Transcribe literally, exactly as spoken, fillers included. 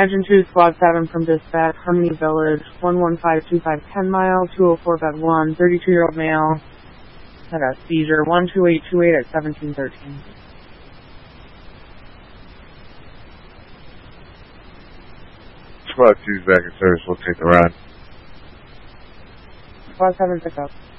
Engine two, Squad seven from dispatch, Harmony Village, one one five two five, ten mile, two oh four bed one, thirty-two-year-old male, had a seizure, one two eight two eight at seventeen thirteen. Squad two's back in service, we'll take the ride. Squad seven, pick up.